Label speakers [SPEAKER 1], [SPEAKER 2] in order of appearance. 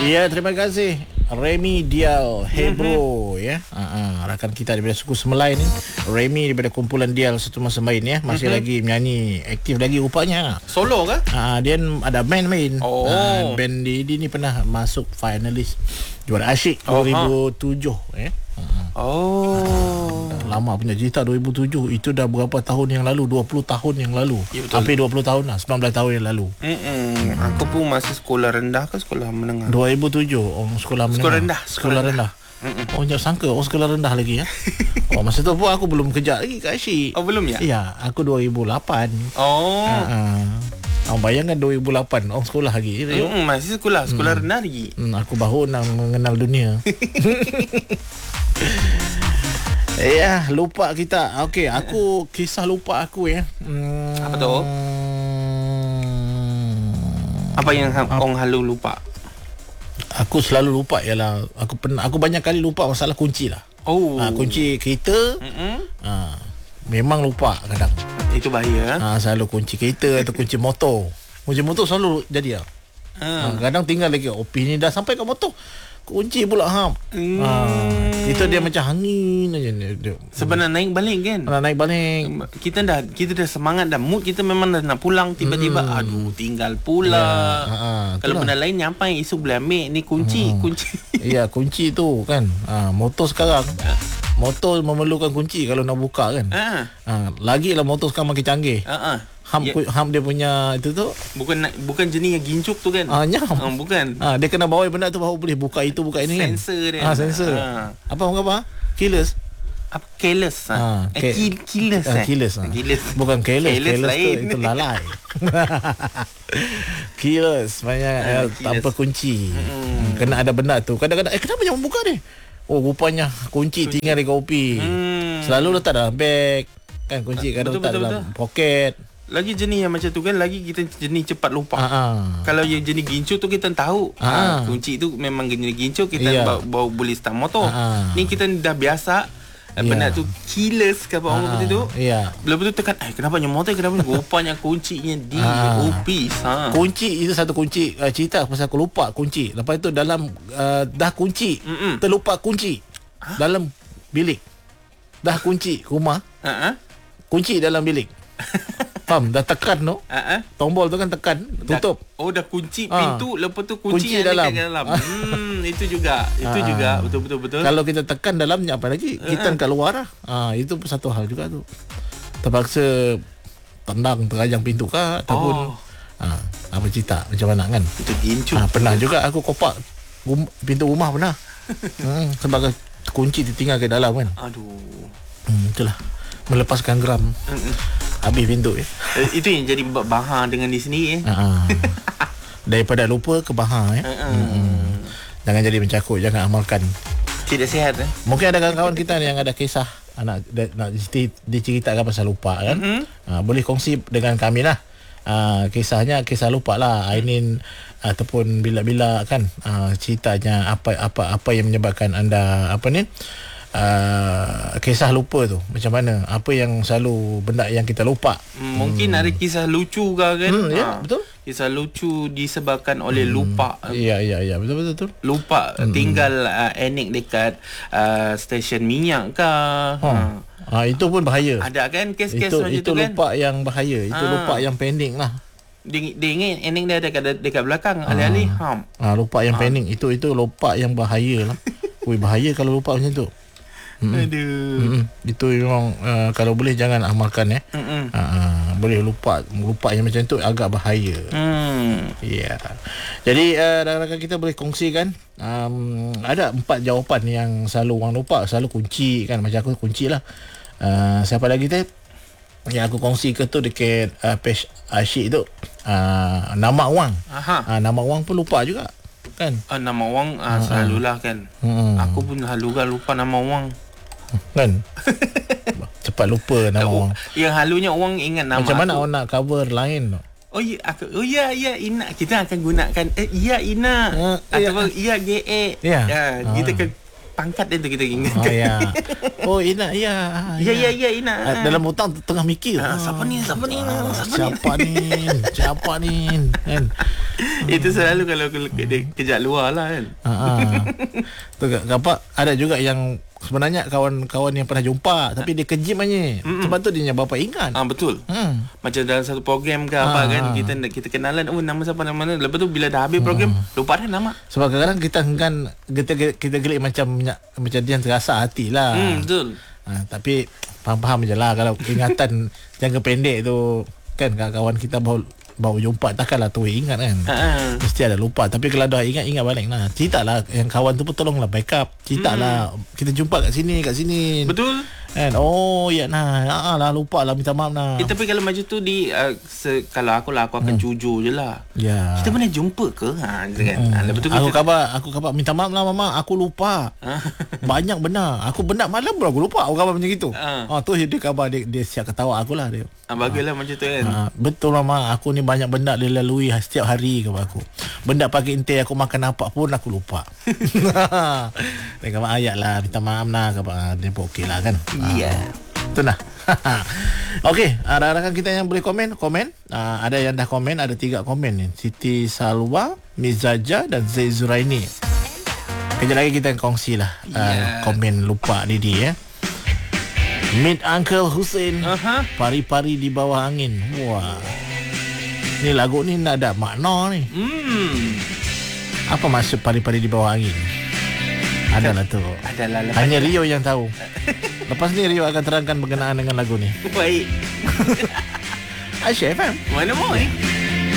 [SPEAKER 1] Ya, terima kasih Remy Dial Hebro ya. Rakan kita daripada suku Semelai ni. Remy daripada kumpulan Dial satu masa main ya. Masih lagi menyanyi, aktif lagi rupanya.
[SPEAKER 2] Solo ke?
[SPEAKER 1] Dia ada band main.
[SPEAKER 2] Oh.
[SPEAKER 1] Band dia ni pernah masuk finalis Juara Asyik 2007 ya. Lama punya cerita 2007. Itu dah berapa tahun yang lalu? 20 tahun yang lalu.
[SPEAKER 2] Ya, betul.
[SPEAKER 1] Hampir 20 tahun lah, 19 tahun yang lalu.
[SPEAKER 2] Aku pun masih sekolah rendah ke sekolah menengah?
[SPEAKER 1] 2007 sekolah menengah.
[SPEAKER 2] Sekolah rendah.
[SPEAKER 1] Jangan sangka sekolah rendah lagi ya. Masa tu pun aku belum kerja lagi kat Asyik.
[SPEAKER 2] Oh, belum ya?
[SPEAKER 1] Ya, aku 2008. Bayangkan 2008 orang sekolah lagi.
[SPEAKER 2] Masih sekolah rendah lagi.
[SPEAKER 1] Aku baru nak mengenal dunia. Ya, lupa kita. Okey, aku kisah lupa aku ya.
[SPEAKER 2] Apa tu? Apa yang orang halu lupa?
[SPEAKER 1] Aku selalu lupa ialah aku banyak kali lupa masalah kunci lah. Kunci kereta. Memang lupa kadang.
[SPEAKER 2] Itu bahaya.
[SPEAKER 1] Selalu kunci kereta atau kunci motor. Kunci motor selalu jadi lah. Kadang tinggal lagi OP ni dah sampai kat motor. Kunci pula itu dia macam angin aja dia.
[SPEAKER 2] Sebenarnya naik balik kan?
[SPEAKER 1] Naik balik.
[SPEAKER 2] Kita dah semangat dah, mood kita memang dah nak pulang, tiba-tiba tinggal pula. Kalau benda lain nyampai esok boleh ambil ni kunci.
[SPEAKER 1] Ya, kunci tu kan. Motor sekarang motor memerlukan kunci kalau nak buka kan. Lagilah motor sekarang makin canggih. Ham dia punya itu tu
[SPEAKER 2] bukan jenis yang gincuk tu kan.
[SPEAKER 1] Nyam.
[SPEAKER 2] Bukan.
[SPEAKER 1] Dia kena bawa benda tu baru boleh buka itu buka ini kan.
[SPEAKER 2] Sensor dia.
[SPEAKER 1] Sensor. Apa orang apa? Keyless.
[SPEAKER 2] Keyless. Keyless.
[SPEAKER 1] Keyless. Bukan keyless. Keyless tu, itu lalai. Keyless banyak tanpa kunci. Kena ada benda tu. Kadang-kadang kenapa jangan buka ni? Rupanya kunci tinggal di kopi. Selalu letak dalam beg. Kan kunci kadang letak dalam poket.
[SPEAKER 2] Lagi jenis yang macam tu kan, lagi kita jenis cepat lupa. Kalau yang jenis gincu tu kita tahu. Kunci tu memang jenis gincu, kita bawa boleh start motor. Ni kita dah biasa. Benda tu keyless ke apa orang kata tu. Lepas tu tekan kenapa motor kenapa rupanya kuncinya di office.
[SPEAKER 1] Kunci itu satu kunci. Cerita pasal aku lupa kunci. Lepas tu dalam dah kunci terlupa kunci dalam bilik. Dah kunci rumah. Kunci dalam bilik. Faham? Dah tekan tu. Tombol tu kan tekan, tutup.
[SPEAKER 2] Dah kunci pintu, lepas tu kunci yang dalam. Itu juga. Betul.
[SPEAKER 1] Kalau kita tekan dalamnya apa lagi? Kita kat luar lah. Itu pun satu hal juga tu. Terpaksa tendang terajang pintu kah ataupun apa cerita macam mana kan?
[SPEAKER 2] Itu gincu.
[SPEAKER 1] Pernah juga aku kopak pintu rumah pernah. Sebab kunci ditinggal ke dalam kan. Itulah. Melepaskan geram. Habis pintu
[SPEAKER 2] itu yang jadi bahar dengan di sini
[SPEAKER 1] daripada lupa ke bahar Jangan jadi mencakut, jangan amalkan.
[SPEAKER 2] Tidak sihat
[SPEAKER 1] Mungkin ada kawan-kawan kita yang ada kisah nak diceritakan pasal lupa kan. Boleh kongsi dengan kami lah. Kisahnya kisah lupa lah Ainin ataupun bila-bila kan ceritanya apa yang menyebabkan anda kisah lupa tu macam mana, apa yang selalu benda yang kita lupa.
[SPEAKER 2] Mungkin ada kisah lucu ke kan.
[SPEAKER 1] Betul,
[SPEAKER 2] kisah lucu disebabkan oleh lupa.
[SPEAKER 1] Ya betul
[SPEAKER 2] lupa tinggal enik dekat stesen minyak ke.
[SPEAKER 1] Itu pun bahaya.
[SPEAKER 2] Ada kan kes-kes macam
[SPEAKER 1] itu
[SPEAKER 2] tu kan.
[SPEAKER 1] Itu lupa yang bahaya. Itu lupa yang pending lah.
[SPEAKER 2] Dia ingat enik dia dekat belakang alih-alih
[SPEAKER 1] lupa yang pending. Itu lupa yang bahaya lah. Bahaya kalau lupa macam tu. Itu memang kalau boleh jangan amalkan boleh lupa yang macam tu agak bahaya. Jadi rakan-rakan kita boleh kongsikan ada 4 jawapan yang selalu orang lupa. Selalu kunci kan, macam aku kunci lah. Siapa lagi tu yang aku kongsi ke tu dekat page Asyik tu, nama wang. Nama wang pun lupa juga kan.
[SPEAKER 2] Nama wang selalulah kan. Aku pun selalu lupa nama wang
[SPEAKER 1] kan. Cepat lupa nama orang.
[SPEAKER 2] Yang halunya orang ingat nama.
[SPEAKER 1] Macam mana orang nak cover lain tu?
[SPEAKER 2] Ina kita akan gunakan Ina ataupun Ge. Kita pangkat dia tu kita ingat.
[SPEAKER 1] Oh ya. Oh Ina ya.
[SPEAKER 2] Ya Ina.
[SPEAKER 1] Dalam hutang tengah mikir.
[SPEAKER 2] Siapa ni?
[SPEAKER 1] Siapa ni? Kan.
[SPEAKER 2] Itu selalu kalau kejap luar lah kan.
[SPEAKER 1] Tu apa ada juga yang sebenarnya kawan-kawan yang pernah jumpa tapi dia kejim aja. Sebab tu dia bapa ingat.
[SPEAKER 2] Betul. Macam dalam satu program ke apa kan, kita kenalan, nama siapa nama. Lepas tu bila dah habis program lupa dah nama.
[SPEAKER 1] Sebab kadang-kadang kita gelik macam dia terasa hati lah.
[SPEAKER 2] Betul.
[SPEAKER 1] Tapi faham-faham je lah kalau ingatan jangka pendek tu kan, kawan kita baru jumpa takkanlah tu ingat kan. Mesti ada lupa. Tapi kalau dah ingat balik lah. Cerita lah yang kawan tu pun tolonglah backup. Cerita lah kita jumpa kat sini.
[SPEAKER 2] Betul.
[SPEAKER 1] Kan? Oh ya lah lupa lah, minta maaf lah.
[SPEAKER 2] Tapi kalau macam tu kalau aku akan jujur je lah.
[SPEAKER 1] Ya.
[SPEAKER 2] Kita pernah jumpa ke? Gitu kan. Lepas tu
[SPEAKER 1] aku khabar minta maaf lah mama, aku lupa. Banyak benar. Aku benar malam pun aku lupa. Aku khabar macam gitu. Tu dia khabar dia siap ketawa aku lah dia.
[SPEAKER 2] Baguslah macam tu kan.
[SPEAKER 1] Betul mama, aku ni banyak benda dia lalui setiap hari khabar aku. Benda pagi intai aku makan apa pun aku lupa. Dia khabar ayat lah, minta maaf lah khabar. Dia pun okey lah kan.
[SPEAKER 2] Ya.
[SPEAKER 1] Tu lah. Okey, rakan kita yang boleh komen. Ada yang dah komen, ada 3 komen ni. Siti Salwa, Mizaja dan Zaid Zuraini. Kejap lagi kita kongsi lah komen lupa Didi ya. Meet Uncle Hussein. Pari-pari di bawah angin. Wah. Ni lagu ni nak ada makna ni. Apa maksud pari-pari di bawah angin? Adalah tu. Hanya Rio yang tahu. Lepas ni Rio akan terangkan berkenaan dengan lagu ni.
[SPEAKER 2] Baik.
[SPEAKER 1] Aisyah FM.
[SPEAKER 2] Mana mau